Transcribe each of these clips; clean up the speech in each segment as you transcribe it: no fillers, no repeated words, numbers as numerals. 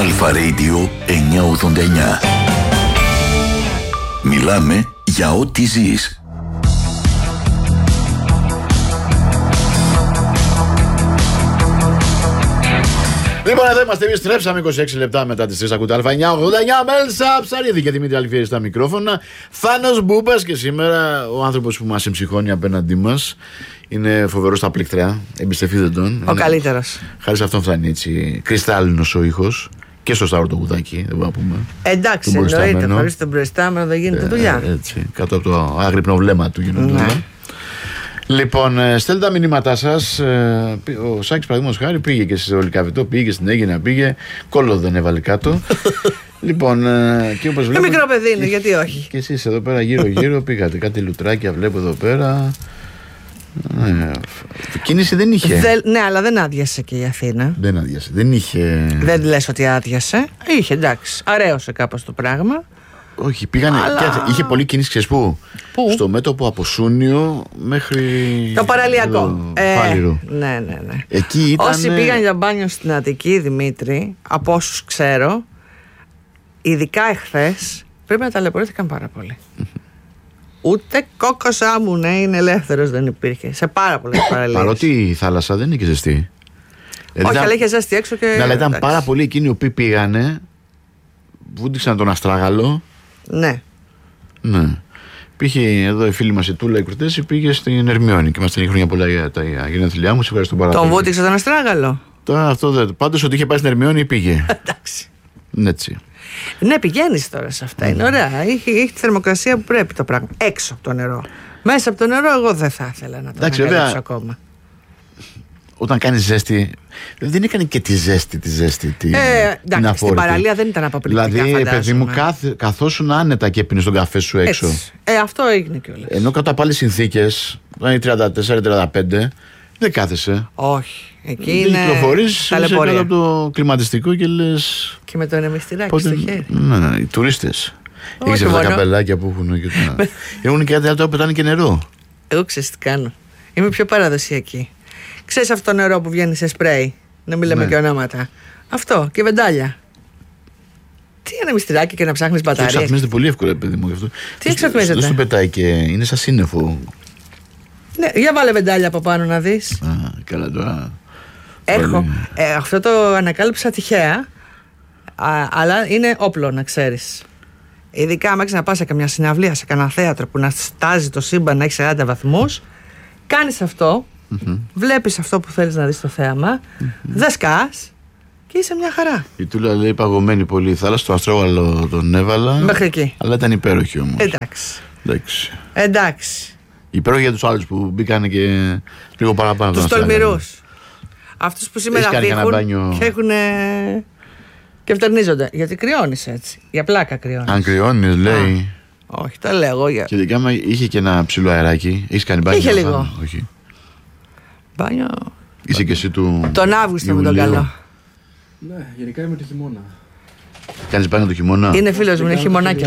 Αλφα Radio 989. Μιλάμε για ό,τι ζεις. Λοιπόν, εδώ είμαστε, επιστρέψαμε 26 λεπτά μετά τις 3. Ακούτε Α989. Μέλσα Ψαρίδη και Δημήτρη Αλφιέρη στα μικρόφωνα. Θάνος Μπούπας, και σήμερα ο άνθρωπος που μας εμψυχώνει απέναντί μας είναι φοβερός στα πλήκτρα. Εμπιστευτείτε τον. Ο καλύτερος. Χάρη σε αυτόν φτάνει έτσι κρυστάλλινος ο ήχος. Και στο Σταύρο το Γουδάκι, δεν μπορούμε να πούμε. Εντάξει, εννοείται. Χωρίς τον προϊστάμενο δεν γίνεται δουλειά. Έτσι, κάτω από το άγρυπνο βλέμμα του γίνονται όλα. Λοιπόν, στέλνετε τα μηνύματά σας. Ο Σάκης, παραδείγματος χάρη, πήγε και σε Ολυκαβητό, πήγε στην Αίγινα, πήγε. Κόλλο δεν έβαλε κάτω. Λοιπόν, και όπως βλέπετε. Μικρό παιδί είναι, γιατί όχι. Και εσείς εδώ πέρα γύρω-γύρω πήγατε. Κάτι λουτράκια βλέπω εδώ πέρα. Κίνηση δεν είχε. Ναι, αλλά δεν άδειασε και η Αθήνα. Δεν άδειασε. Δεν είχε. Δεν λες ότι άδειασε. Είχε, εντάξει. Αρέωσε κάπως το πράγμα. Όχι, πήγανε. Αλλά... είχε πολλή κίνηση, ξέρεις πού? Στο μέτωπο από Σούνιο μέχρι. Το παραλιακό. Φάληρο. Ναι. Εκεί ήταν... Όσοι πήγαν για μπάνιο στην Αττική, Δημήτρη, από όσους ξέρω, ειδικά εχθές, πρέπει να ταλαιπωρήθηκαν πάρα πολύ. Ούτε κόκκος άμμου, ναι, είναι ελεύθερος, δεν υπήρχε. Σε πάρα πολλές παραλίες. Παρότι η θάλασσα δεν είναι και ζεστή. Όχι, αλλά είχε ζέστη έξω και. Ναι, αλλά ήταν πάρα πολλοί εκείνοι οι οποίοι πήγανε. Βούντιξαν τον Αστράγαλο. Ναι. Πήγε εδώ η φίλη μας η Τούλα η Κουρτέση, πήγε στην Ερμιόνη και μας την χρόνια πολλά για τα γενέθλιά μου. Σε ευχαριστώ πάρα πολύ. Τον βούτυξε τον Αστράγαλο. Τώρα αυτό δεν. Πάντως ότι είχε πάει στην Ερμιόνη πήγε. Εντάξει. Έτσι. Ναι, πηγαίνεις τώρα σε αυτά. Είναι ωραία. Έχει τη θερμοκρασία που πρέπει το πράγμα. Έξω από το νερό. Μέσα από το νερό, εγώ δεν θα ήθελα να το ανακαλύψω ακόμα. Όταν κάνει ζέστη, δεν έκανε και τη ζέστη. Εντάξει, στην παραλία δεν ήταν απαπληκτικά. Δηλαδή, παιδί μου, καθόσουν άνετα και πίνεις τον καφέ σου έξω. Αυτό έγινε κιόλας. Ενώ κατά από άλλες συνθήκες, είναι 34-35, δεν κάθεσαι. Όχι. Εκεί είναι. Κυκλοφορείς κάτω από το κλιματιστικό και λες. Και με το ανεμιστηράκι στο χέρι. Ναι, οι τουρίστες. Έχεις αυτά τα καπελάκια που έχουν. Έχουν και κάτι άλλο που πετάνε και νερό. Εγώ ξέρεις τι κάνω. Είμαι πιο παραδοσιακή. Ξέρεις αυτό το νερό που βγαίνει σε σπρέι? Να μην λέμε και ονόματα. Αυτό και βεντάλια. Τι ανεμιστηράκι και να ψάχνεις μπαταρίες. Το εξατμίζεται πολύ εύκολα, παιδί μου, γι' αυτό. Τι εξατμίζεται? Δεν σου πετάει και είναι σαν σύννεφο. Ναι, για βάλε βεντάλια από πάνω να δεις. Καλά τώρα. Έχω. Αυτό το ανακάλυψα τυχαία. Αλλά είναι όπλο, να ξέρεις. Ειδικά άμα έχεις να πας σε καμιά συναυλία, σε κανένα θέατρο που να στάζει το σύμπαν να έχει 40 βαθμούς, κάνεις αυτό. Βλέπεις αυτό που θέλεις να δεις στο θέαμα, δεν σκάς και είσαι μια χαρά. Η Τούλα λέει παγωμένη πολύ η θάλασσα, το Αστρόγαλο τον έβαλα. Μέχρι εκεί. Αλλά ήταν υπέροχη όμως. Εντάξει. Υπέροχη για τους άλλους που μπήκαν και λίγο παραπάνω. Τους τολμηρούς. Αυτούς που σήμερα φύγουν και έχουν. Και φτερνίζονται. Γιατί κρυώνεις έτσι. Για πλάκα κρυώνεις. Αν κρυώνεις, λέει. Όχι, τα λέω εγώ για. Και ειδικά είχε και ένα ψηλό αεράκι. Έχεις κάνει μπάνιο? Είχε λίγο. Όχι. Μπάνιο. Είσαι και εσύ του. Τον Αύγουστο με τον καλό. Ναι, γενικά είμαι το χειμώνα. Κάνεις μπάνιο το χειμώνα? Είναι φίλος μου, είναι χειμωνάκια.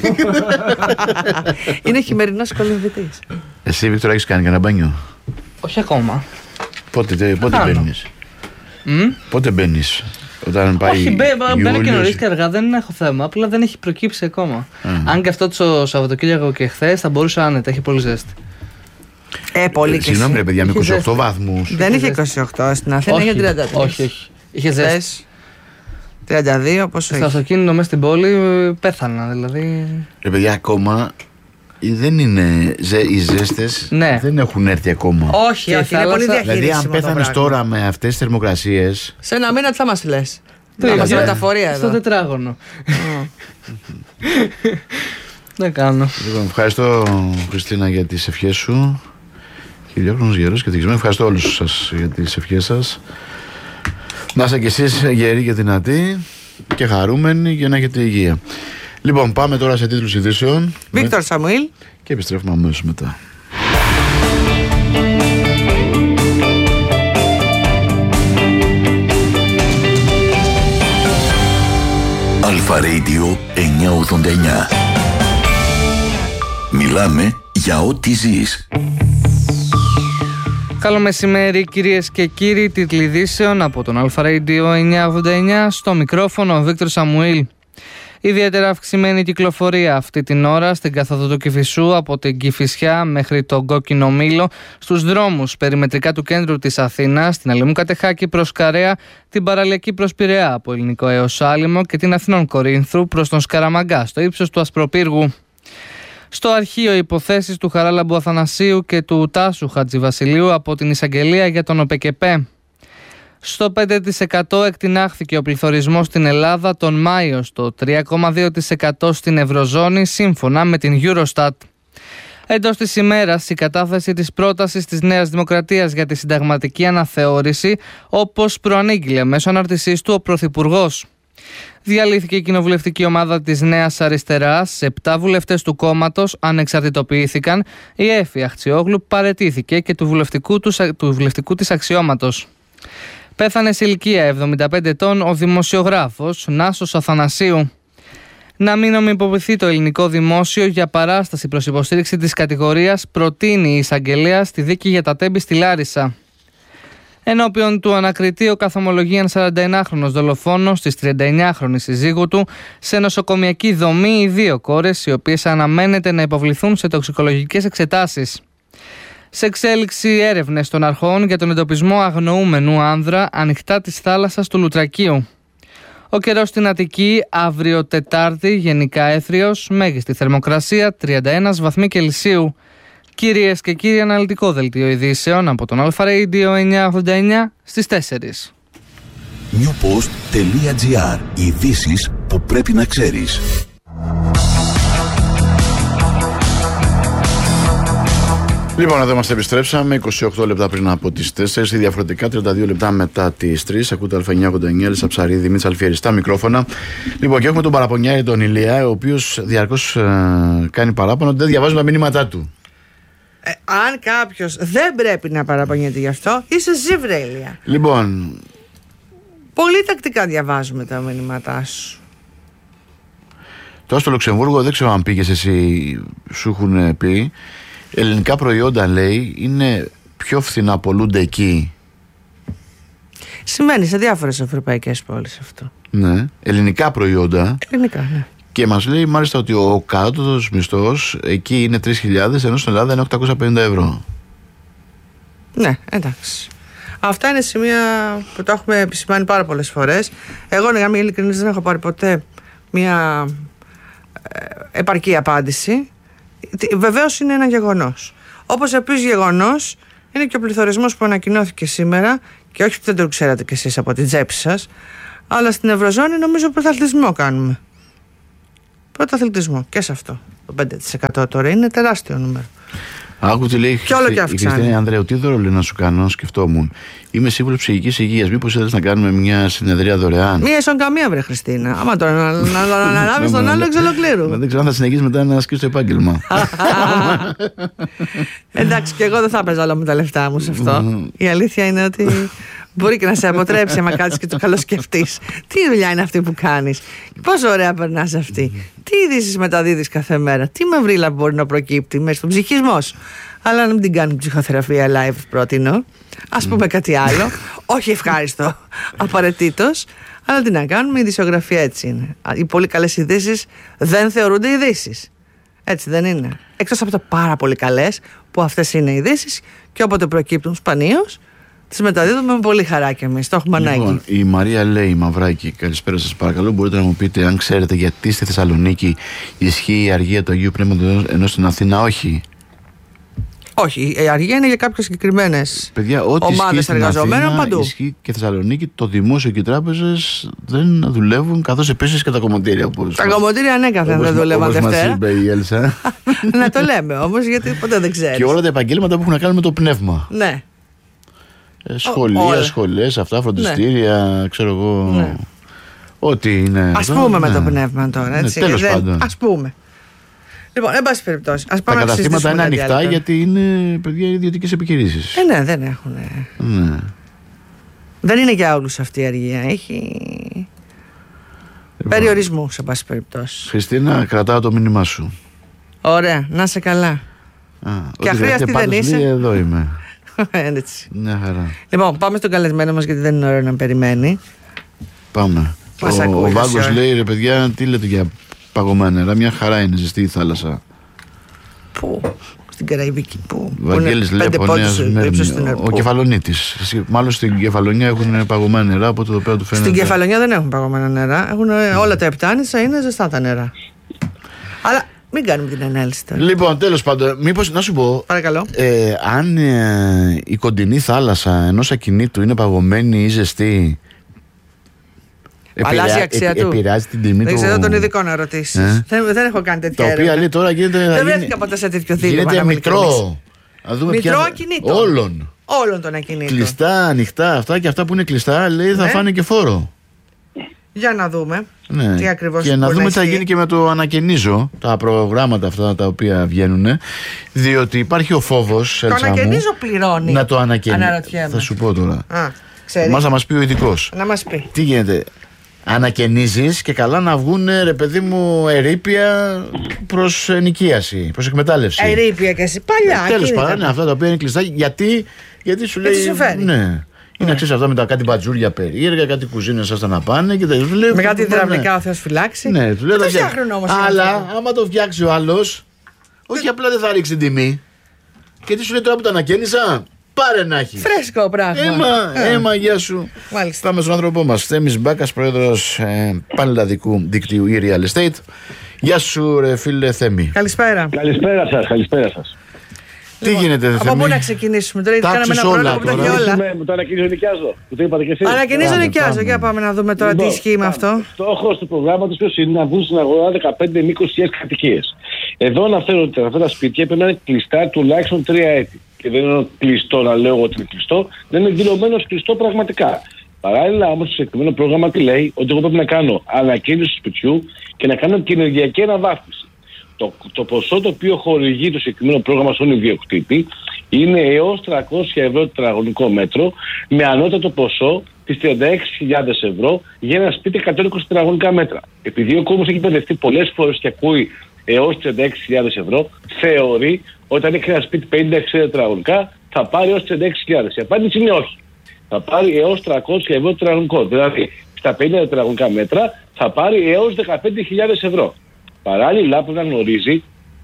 Είναι χειμερινός κολυμβητής. Εσύ, Βίκτορα, έχεις κάνει κανένα μπάνιο? Όχι ακόμα. Πότε μπαίνεις? Πότε μπαίνεις? Όταν πάει. Όχι, μπαίνω και νωρίς και αργά, δεν έχω θέμα. Απλά δεν έχει προκύψει ακόμα. Αν και αυτό το Σαββατοκύριακο και χθες θα μπορούσα άνετα, έχει πολύ ζέστη. Πολύ και συγγνώμη, ρε παιδιά, με 28 βαθμούς. Δεν είχε 28 στην Αθήνα, είχε 33. Όχι. Είχε ζέστη. 32, πόσο στο είχε? αυτοκίνητο μέσα στην πόλη πέθανα, δηλαδή. Ρε παιδιά, ακόμα δεν είναι. Οι ζέστες δεν έχουν έρθει ακόμα. Όχι, είναι πολύ διαχειρίσιμο. Δηλαδή, αν πέθανες τώρα με αυτές τις θερμοκρασίες. Σε ένα μήνα τι θα μας λες? Θα μας μεταφορία εδώ. Στο τετράγωνο. Δεν κάνω. Λοιπόν, ευχαριστώ, Χριστίνα, για τις ευχές σου. Χιλιόχρονος, γερός και ευτυχισμένος. Ευχαριστώ όλους σας για τις ευχές σας. Να είστε κι εσείς γεροί και δυνατοί και χαρούμενοι και να έχετε υγεία. Λοιπόν, πάμε τώρα σε τίτλους ειδήσεων. Βίκτορ Σαμουήλ. Και επιστρέφουμε αμέσως μετά. Αλφα Radio 989. Μιλάμε για ό,τι ζεις. Καλό μεσημέρι κυρίες και κύριοι, τίτλοι ειδήσεων από τον Αλφα Radio 989, στο μικρόφωνο ο Βίκτορ Σαμουήλ. Ιδιαίτερα αυξημένη κυκλοφορία αυτή την ώρα στην καθοδό του Κηφισού από την Κηφισιά μέχρι τον Κόκκινο Μήλο, στους δρόμους περιμετρικά του κέντρου της Αθήνας, την Αλεμού Κατεχάκη προς Καρέα, την Παραλιακή προς Πειραιά από Ελληνικό έως Άλυμο και την Αθηνών Κορίνθου προς τον Σκαραμαγκά στο ύψος του Ασπροπύργου. Στο αρχείο υποθέσεις του Χαράλαμπου Αθανασίου και του Τάσου Χατζηβασιλείου από την εισαγγελία για τον ΟΠΕΚΕΠΕ. Στο 5% εκτινάχθηκε ο πληθωρισμός στην Ελλάδα τον Μάιο, στο 3,2% στην Ευρωζώνη σύμφωνα με την Eurostat. Εντός της ημέρας η κατάθεση της πρότασης της Νέας Δημοκρατίας για τη συνταγματική αναθεώρηση, όπως προανήγγειλε μέσω αναρτησής του ο Πρωθυπουργός. Διαλύθηκε η κοινοβουλευτική ομάδα της Νέας Αριστεράς, 7 βουλευτές του κόμματος ανεξαρτητοποιήθηκαν, η Έφη Αχτσιόγλου παραιτήθηκε και του βουλευτικού της αξιώματος. Πέθανε σε ηλικία 75 ετών ο δημοσιογράφος Νάσος Αθανασίου. Να μην νομιμοποιηθεί το ελληνικό δημόσιο για παράσταση προς υποστήριξη της κατηγορίας, προτείνει η εισαγγελέα στη δίκη για τα Τέμπη στη Λάρισα. Ενώπιον του ανακριτή ο καθομολογεί ένα 41χρονος δολοφόνος της 39χρονης συζύγου του σε νοσοκομιακή δομή οι 2 κόρες, οι οποίες αναμένεται να υποβληθούν σε τοξικολογικές εξετάσεις. Σε εξέλιξη έρευνες των αρχών για τον εντοπισμό αγνοούμενου άνδρα ανοιχτά της θάλασσας του Λουτρακίου. Ο καιρός στην Αττική αύριο Τετάρτη γενικά έθριος, μέγιστη θερμοκρασία 31 βαθμοί Κελσίου. Κυρίες και κύριοι, αναλυτικό δελτίο ειδήσεων από τον Αλφα Radio 989 στις 4. newpost.gr. Ειδήσεις που πρέπει να ξέρεις. Λοιπόν, εδώ μας επιστρέψαμε 28 λεπτά πριν από τις 4 ή διαφορετικά 32 λεπτά μετά τις 3. Ακούτε Α989, Έλισσα Ψαρή, Δημήτρης Αλφιέρη στα μικρόφωνα. Λοιπόν, και έχουμε τον παραπονιάρη τον Ηλία, ο οποίος διαρκώς κάνει παράπονο ότι δεν διαβάζουν τα μηνύματά του. Αν κάποιος δεν πρέπει να παραπονιέται γι' αυτό, είσαι εσύ, βρε Ηλία. Λοιπόν, πολύ τακτικά διαβάζουμε τα μηνύματά σου. τώρα στο Λουξεμβούργο δεν ξέρω αν πήγες εσύ, σου έχουν πει. Ελληνικά προϊόντα, λέει, είναι πιο φθηνά, πολλούνται εκεί. Σημαίνει σε διάφορες ευρωπαϊκές πόλεις αυτό. Ναι, ελληνικά προϊόντα. Ελληνικά, ναι. Και μας λέει μάλιστα ότι ο κατώτατος μισθός εκεί είναι 3.000, ενώ στην Ελλάδα είναι 850 ευρώ. Ναι, εντάξει. Αυτά είναι σημεία που το έχουμε επισημάνει πάρα πολλές φορές. Εγώ, να είμαι ειλικρινής, δεν έχω πάρει ποτέ μια επαρκή απάντηση. Βεβαίως είναι ένα γεγονός. Όπως επίσης γεγονός είναι και ο πληθωρισμός που ανακοινώθηκε σήμερα, και όχι που δεν το ξέρατε κι εσείς από την τσέπη σας, αλλά στην Ευρωζώνη νομίζω πρωταθλητισμό κάνουμε. Πρωταθλητισμό και σε αυτό. Το 5% τώρα είναι τεράστιο νούμερο. Άκου τι λέει η Χριστίνα Ανδρέου. Τι δώρο λέει να σου κάνω, σκεφτόμουν. Είμαι σύμβουλος ψυχικής υγείας. Μήπως θέλεις να κάνουμε μια συνεδρία δωρεάν? Μία ίσον καμία, βρε Χριστίνα. Άμα τώρα να αναλάβεις τον άλλο εξ ολοκλήρου. Δεν ξέρω αν θα συνεχίσεις μετά να ασκήσεις το επάγγελμα. Εντάξει, και εγώ δεν θα έπαιζα όλα με τα λεφτά μου σε αυτό. Η αλήθεια είναι ότι μπορεί και να σε αποτρέψει άμα κάτσεις και το καλοσκεφτείς. Τι δουλειά είναι αυτή που κάνεις, πόσο ωραία περνάς αυτή, τι ειδήσεις μεταδίδεις κάθε μέρα, τι μαυρίλα μπορεί να προκύπτει μέσα στον ψυχισμό σου. Αλλά να μην την κάνουμε ψυχοθεραπεία live, πρότεινω. Ας πούμε κάτι άλλο. Όχι ευχάριστο απαραίτητος, αλλά τι να κάνουμε, η ειδησιογραφία έτσι είναι. Οι πολύ καλές ειδήσεις δεν θεωρούνται ειδήσεις. Έτσι δεν είναι? Εκτός από τα πάρα πολύ καλές, που αυτές είναι ειδήσεις και όποτε προκύπτουν σπανίως, τις μεταδίδουμε με πολύ χαρά και εμείς. Το έχουμε ανάγκη. Λοιπόν, η Μαρία λέει, Μαυράκη, καλησπέρα σας. Παρακαλώ, μπορείτε να μου πείτε αν ξέρετε γιατί στη Θεσσαλονίκη ισχύει η αργία του Αγίου Πνεύματος ενώ στην Αθήνα όχι? Όχι, η αργία είναι για κάποιες συγκεκριμένες ομάδες εργαζομένων παντού. Ισχύει και Θεσσαλονίκη, το δημόσιο και οι τράπεζες δεν δουλεύουν, καθώς επίσης και τα κομμωτήρια. Τα κομμωτήρια ανέκαθεν δεν δουλεύαν Δευτέρα. Όπως μας είπε η Έλσα. Να το λέμε όμως, γιατί ποτέ δεν ξέρεις. Και όλα τα επαγγέλματα που έχουν να κάνουν με το πνεύμα. Ναι. Σχολεία, σχολές, αυτά, φροντιστήρια, ξέρω εγώ. Ναι. Ό,τι είναι. Ας πούμε με το πνεύμα τώρα, έτσι. Τέλος πάντων. Ας πούμε. Λοιπόν, εν πάση περιπτώσει. Τα καταστήματα είναι ανοιχτά γιατί είναι, παιδιά, ιδιωτικές επιχειρήσεις. Ναι, δεν έχουν. Ναι. Δεν είναι για όλους αυτή η αργία. Έχει περιορισμούς, εν πάση περιπτώσει. Χριστίνα, κρατάω το μήνυμά σου. Ωραία, να είσαι καλά. Και αχρίαστη δεν είσαι. Εδώ είμαι. Έτσι. Μια χαρά. Λοιπόν, πάμε στον καλεσμένο μας γιατί δεν είναι ώρα να περιμένει. Πάμε. Ο Βάγκος λέει, ρε παιδιά, τι λέτε για παγωμένα νερά? Μια χαρά είναι, ζεστή η θάλασσα. Πού? Στην Καραϊβική. Πού? Βαγγέλης λέει από Νέα Σμύρνη. Ο Κεφαλονίτης. Μάλλον στην Κεφαλονιά έχουν παγωμένα νερά, από το πέρα του φαίνεται. Στην Κεφαλονιά δεν έχουν παγωμένα νερά. Έχουν όλα τα Επτάνησα, είναι ζεστά τα νερά. Αλλά μην κάνουμε την ανάλυση τώρα. Λοιπόν, τέλος πάντων, μήπως να σου πω. Παρακαλώ. Αν η κοντινή θάλασσα ενός ακινήτου είναι παγωμένη ή ζεστή, αλλάζει η αξία του. Επηρεάζει την τιμή του. Δεν ξέρω τον ειδικό να ρωτήσεις. Δεν έχω κάνει τέτοια έρευνα. Το οποίο λέει τώρα γίνεται. Δεν βρέθηκα ποτέ σε τέτοιο δίλημα. Γίνεται μητρό. Μητρό ακινήτων. Όλων των ακινήτων. Κλειστά, ανοιχτά, αυτά και αυτά που είναι κλειστά, λέει θα φάνε και φόρο. Για να δούμε. Ναι. Τι ακριβώς και να δούμε τι θα γίνει και με το ανακαινίζω, τα προγράμματα αυτά τα οποία βγαίνουν. Διότι υπάρχει ο φόβος. Το ανακαινίζω πληρώνει. Να το ανακαινίζει. Θα σου πω τώρα. Μας θα μας πει ο ειδικός. Να μας πει. Τι γίνεται. Ανακαινίζεις και καλά να βγουν, ρε παιδί μου, ερείπια προς ενοικίαση, προς εκμετάλλευση. Ερείπια και εσύ παλιά. Τέλος πάντων, αυτά τα οποία είναι κλειστά. Γιατί σου λέει. Ναι. Είναι ξέρεις αυτά με τα κάτι μπατζούρια περίεργα, κάτι κουζίνες άστα να πάνε και με κάτι υδραυλικά ο Θεός φυλάξει. Ναι, του λέει το φτιάχνουν όμως. Αλλά άμα το φτιάξει ο άλλος, όχι απλά δεν θα ρίξει την τιμή. Και τι σου λέει τώρα που το ανακαίνισα, πάρε να έχει. Φρέσκο πράγμα. Έμα, γεια σου. Μάλιστα. Πάμε στον άνθρωπό μας. Θέμης Μπάκας, πρόεδρος πανελλαδικού δικτύου e-Real Estate. Γεια σου, ρε φίλε Θέμη. Καλησπέρα. Καλησπέρα σας. Τι γίνεται, Θέμη? Από πού να ξεκινήσουμε τώρα, γιατί κάναμε ένα πρόγραμμα που τα έχει όλα. Με το ανακαινίζω νοικιάζω. Που το είπατε και εσείς. Ανακαινίζω νοικιάζω. Για πάμε να δούμε τώρα τι ισχύει με αυτό. Στόχος του προγράμματος ποιος είναι? Να βγουν στην αγορά 15 με 20.000 κατοικίες. Εδώ αναφέρω ότι αυτά τα σπίτια πρέπει να είναι κλειστά τουλάχιστον 3 έτη. Και δεν είναι κλειστό να λέω ότι είναι κλειστό, δεν είναι δηλωμένο κλειστό πραγματικά. Παράλληλα όμως το συγκεκριμένο πρόγραμμα τι λέει? Ότι εγώ πρέπει να κάνω ανακαίνιση του σπιτιού και να κάνω και ενεργειακή αναβάθμιση. Το ποσό το οποίο χορηγεί το συγκεκριμένο πρόγραμμα στον ιδιοκτήτη είναι έως 300 ευρώ τετραγωνικό μέτρο, με ανώτατο ποσό τις 36.000 ευρώ για ένα σπίτι 120 τετραγωνικά μέτρα. Επειδή ο κόσμος έχει μπερδευτεί πολλές φορές και ακούει έως 36.000 ευρώ, θεωρεί ότι αν έχει ένα σπίτι 50 τετραγωνικά θα πάρει έως 36.000. Η απάντηση είναι όχι. Θα πάρει έως 300 ευρώ τετραγωνικό. Δηλαδή στα 50 τετραγωνικά μέτρα θα πάρει έως 15.000 ευρώ. Παράλληλα πρέπει να γνωρίζει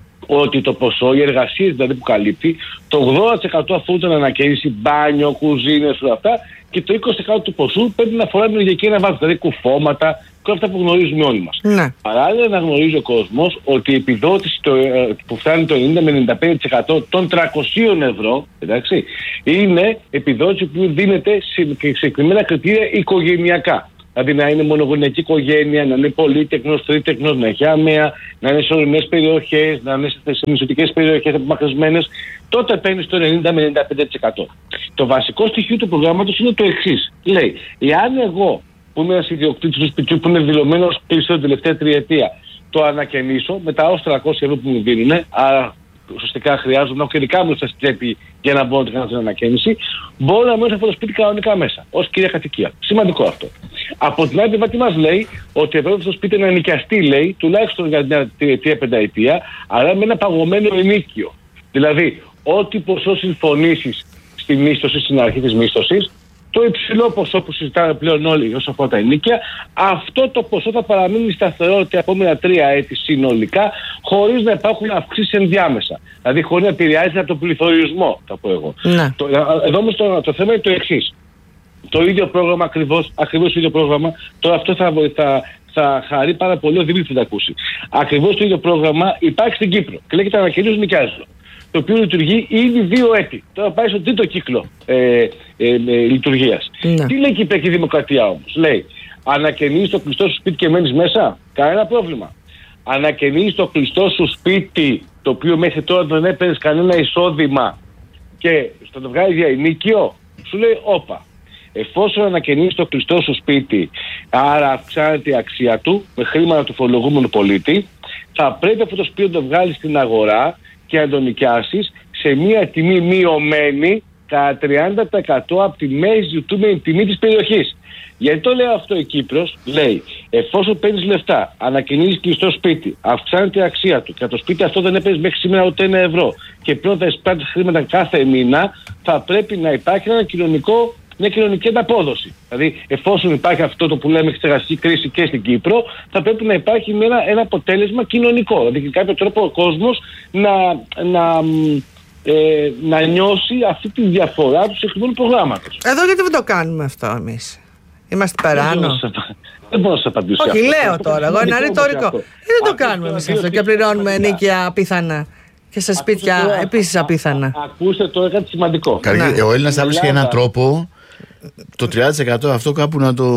ότι το ποσό, οι εργασίες δηλαδή που καλύπτει, το 80% αφορούν την ανακαίνιση, μπάνιο, κουζίνες, όλα αυτά, και το 20% του ποσού πρέπει να αφορά την ενεργειακή αναβάθμιση, δηλαδή κουφώματα και όλα αυτά που γνωρίζουμε όλοι μας. Ναι. Παράλληλα να γνωρίζει ο κόσμος ότι η επιδότηση που φτάνει το 90 με 95% των 300 ευρώ, εντάξει, είναι επιδότηση που δίνεται σε συγκεκριμένα κριτήρια οικογενειακά. Δηλαδή να είναι μονογονεϊκή οικογένεια, να είναι πολύτεκνος, τρίτεκνος, να έχει άμεα, να είναι σε ορεινές περιοχές, να είναι σε νησιωτικές περιοχές απομακρυσμένες, τότε παίρνει στο 90 με 95%. Το βασικό στοιχείο του προγράμματος είναι το εξής. Λέει, εάν εγώ που είμαι ένας ιδιοκτήτης του σπιτιού που είναι δηλωμένος κλειστό την τελευταία τριετία, το ανακαινήσω με τα ως 300 ευρώ που μου δίνουν, άρα ουσιαστικά χρειάζομαι να έχω και δικά μου στα τσέπη για να μπορώ να κάνω την ανακαίνιση, μπορώ να μένω αυτό το σπίτι κανονικά μέσα, ως κυρία κατοικία. Σημαντικό αυτό. Από την άλλη, τι μας λέει, ότι εδώ αυτό το σπίτι να νοικιαστεί, λέει, τουλάχιστον για μια τριετία, πενταετία, αλλά με ένα παγωμένο ενίκιο. Δηλαδή, ό,τι ποσό συμφωνήσεις στη μίσθωση, στην αρχή της μίσθωσης, το υψηλό ποσό που συζητάμε πλέον όλοι όσο αφορά τα ενίκια, αυτό το ποσό θα παραμείνει σταθερό τα επόμενα 3 έτη συνολικά, χωρίς να υπάρχουν αυξήσεις ενδιάμεσα. Δηλαδή, χωρίς να επηρεάζει από τον πληθωρισμό, θα πω εγώ. Ναι. Εδώ όμως το θέμα είναι το εξής. Το ίδιο πρόγραμμα, ακριβώς το ίδιο πρόγραμμα, τώρα αυτό θα χαρεί πάρα πολύ ο Δημήτρης να ακούσει. Ακριβώς το ίδιο πρόγραμμα υπάρχει στην Κύπρο και λέγεται ανακαινίζω νοικιάζω, το οποίο λειτουργεί ήδη 2 έτη. Τώρα πάει στον τρίτο κύκλο λειτουργίας. Ναι. Τι λέει η Κυπριακή Δημοκρατία όμως? Λέει, ανακαινίζεις το κλειστό σου σπίτι και μένεις μέσα, κανένα πρόβλημα. Ανακαινίζεις το κλειστό σου σπίτι, το οποίο μέχρι τώρα δεν έπαιρνες κανένα εισόδημα και στο το βγάζει για ενίκιο, σου λέει όπα. Εφόσον ανακαινείς το κλειστό σου σπίτι, άρα αυξάνεται η αξία του με χρήματα του φορολογούμενου πολίτη, θα πρέπει αυτό το σπίτι να το βγάλεις στην αγορά και να το νοικιάσεις σε μια τιμή μειωμένη κατά 30% από τη μέση ζητούμενη τιμή της περιοχής. Γιατί το λέει αυτό η Κύπρος? Λέει, εφόσον παίρνεις λεφτά, ανακοινίζεις κλειστό σπίτι, αυξάνεται η αξία του και το σπίτι αυτό δεν έπαιρνες μέχρι σήμερα ούτε 1 ευρώ και πλέον θα εισπράττεις χρήματα κάθε μήνα, θα πρέπει να υπάρχει μια κοινωνική ανταπόδοση. Δηλαδή, εφόσον υπάρχει αυτό το που λέμε εξεργαστική κρίση και στην Κύπρο, θα πρέπει να υπάρχει ένα αποτέλεσμα κοινωνικό. Δηλαδή, με κάποιο τρόπο ο κόσμος να νιώσει αυτή τη διαφορά του συγκεκριμένου προγράμματος. Εδώ γιατί δεν το κάνουμε αυτό εμείς? Είμαστε περάνω. Δεν μπορώ να σας απαντήσω. Όχι, λέω τώρα. Εγώ ένα ρητορικό. Δεν το κάνουμε εμείς αυτό και πληρώνουμε ενοίκια απίθανα. Και σε σπίτια επίσης απίθανα. Ακούστε τώρα κάτι σημαντικό. Ο Έλληνας θα βρει έναν τρόπο το 30% αυτό κάπου να το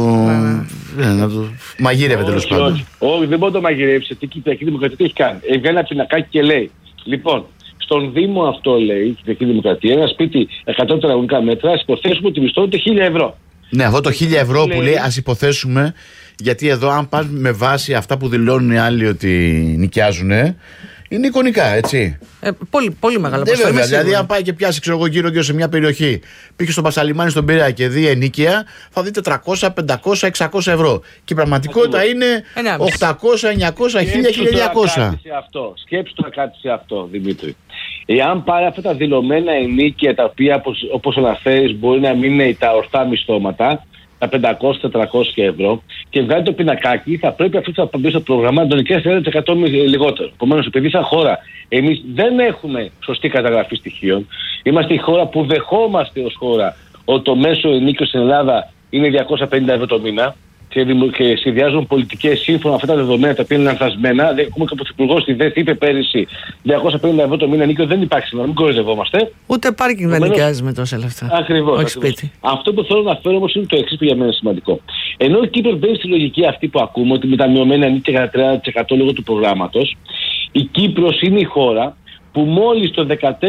μαγείρευε, τέλος πάντων. Όχι, δεν μπορεί να το μαγειρεύσει. Η Κυπριακή Δημοκρατία τι έχει κάνει? Έβγαλε ένα πινακάκι και λέει, λοιπόν, στον Δήμο αυτό, λέει η Κυπριακή Δημοκρατία, ένα σπίτι 100 τετραγωνικά μέτρα, ας υποθέσουμε ότι μισθώνεται 1.000 ευρώ. Ναι, αυτό το 1.000 ευρώ που λέει, ας υποθέσουμε, γιατί εδώ αν πας με βάση αυτά που δηλώνουν οι άλλοι ότι νοικιάζουν, είναι εικονικά, έτσι. Πολύ μεγάλο ποσό. Βέβαια, δηλαδή, αν πάει και πιάσει, ξέρω εγώ, γύρω σε μια περιοχή, πήγε στο Πασαλιμάνι στον Πειραιά και δει ενοίκια, θα δει 400, 500, 600 ευρώ. Και η πραγματικότητα είναι 800, 900, 1000, 1200. Σκέψου τώρα κάτι σε αυτό, Δημήτρη. Εάν πάρει αυτά τα δηλωμένα ενοίκια, τα οποία όπως αναφέρεις μπορεί να μην είναι τα ορθά μισθώματα, τα 500-400 ευρώ, και βγάλει το πινακάκι, θα πρέπει αυτό που θα μπει στο πρόγραμμα να τον νοικιάσει 30% λιγότερο. Επομένως, επειδή σαν χώρα εμείς δεν έχουμε σωστή καταγραφή στοιχείων, είμαστε η χώρα που δεχόμαστε ως χώρα ότι το μέσο ενοίκιο στην Ελλάδα είναι 250 ευρώ το μήνα και συνδυάζουν πολιτικές σύμφωνα αυτά τα δεδομένα τα οποία είναι λανθασμένα. Έχουμε και ο Πρωθυπουργός στη ΔΕΘ είπε πέρυσι 250 ευρώ το μήνα ενοίκιο δεν υπάρχει σήμερα, μην κοροϊδευόμαστε. Ούτε πάρκινγκ δεν νοικιάζει με τόσα λεφτά. Ακριβώς. Σπίτι. Αυτό που θέλω να φέρω όμως είναι το εξής που για μένα είναι σημαντικό. Ενώ η Κύπρος μπαίνει στη λογική αυτή που ακούμε, ότι με τα μειωμένα ενοίκια κατά 30% λόγω του προγράμματος, η Κύπρος είναι η χώρα που μόλις το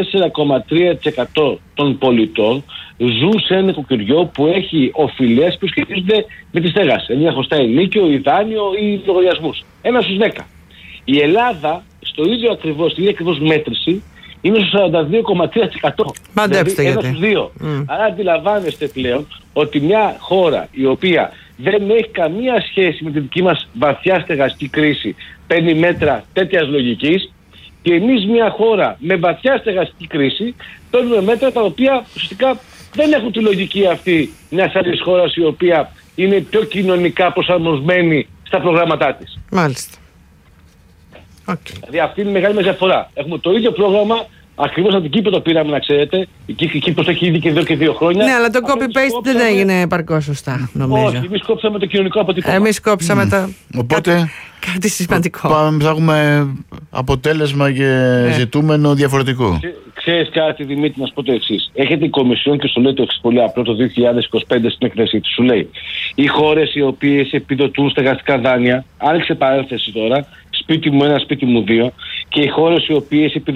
14,3% των πολιτών ζουν σε ένα νοικοκυριό που έχει οφειλές που σχετίζονται με τη στέγαση. Δηλαδή, χρωστά ενίκιο, ή δάνειο ή λογαριασμούς. 1 στους 10. Η Ελλάδα, στην ίδια ακριβώς μέτρηση, είναι στο 42,3%. Μαντέψτε δηλαδή, 1 στους 2. Άρα αντιλαμβάνεστε πλέον ότι μια χώρα η οποία δεν έχει καμία σχέση με τη δική μας βαθιά στεγαστική κρίση παίρνει μέτρα τέτοιας λογικής, και εμείς μια χώρα με βαθιά στεγαστική κρίση παίρνουμε μέτρα τα οποία ουσιαστικά δεν έχουν τη λογική αυτή μιας άλλης χώρας η οποία είναι πιο κοινωνικά προσαρμοσμένη στα προγράμματά της. Μάλιστα. Δηλαδή αυτή είναι η μεγάλη μας διαφορά. Έχουμε το ίδιο πρόγραμμα, ακριβώς από την Κύπρο το πήραμε, να ξέρετε. Η Κύπρος το έχει ήδη και 2 χρόνια. Ναι, αλλά το copy-paste δεν έγινε επαρκώς σωστά, νομίζω. Όχι, εμείς κόψαμε το κοινωνικό αποτύπωμα. Εμείς κόψαμε Οπότε, κάτι σημαντικό. Ψάχνουμε αποτέλεσμα και ζητούμενο διαφορετικό. Ξέρεις κάτι, Δημήτρη, να σου πω το εξής. Έχετε η Κομισιόν και σου λέει το εξής πολύ απλό το 2025 στην έκθεσή της. Σου λέει, οι χώρες οι οποίες επιδοτούν στεγαστικά δάνεια, άνοιξε παρένθεση τώρα, σπίτι μου 1, σπίτι μου 2, και οι χώρες οι οποίες επιδοτούν